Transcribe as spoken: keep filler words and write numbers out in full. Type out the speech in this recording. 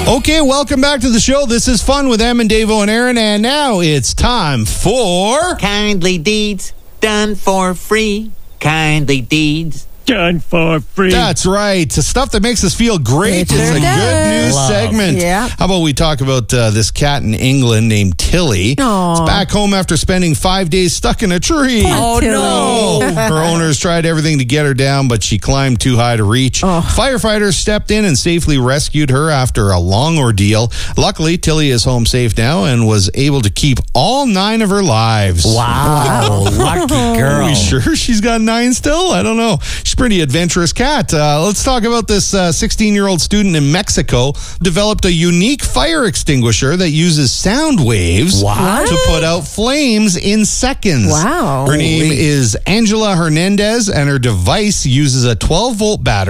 Okay, welcome back to the show. This is Fun with Em and Davo and Aaron, and now it's time for... Kindly deeds done for free. Kindly deeds done for free. That's right. The stuff that makes us feel great. It It's sure a does. good news Love. segment. Yeah. How about we talk about uh, this cat in England named Tilly? Aw. It's back home after spending five days stuck in a tree. Oh, no. no. Her owners tried everything to get her down, but she climbed too high to reach. Oh. Firefighters stepped in and safely rescued her after a long ordeal. Luckily, Tilly is home safe now and was able to keep all nine of her lives. Wow. Lucky Are girl. we sure she's got nine still? I don't know. She's a pretty adventurous cat. Uh, let's talk about this uh, sixteen-year-old student in Mexico developed a unique fire extinguisher that uses sound waves What? to put out flames in seconds. Wow. Her name is Angela Hernandez, and her device uses a twelve-volt battery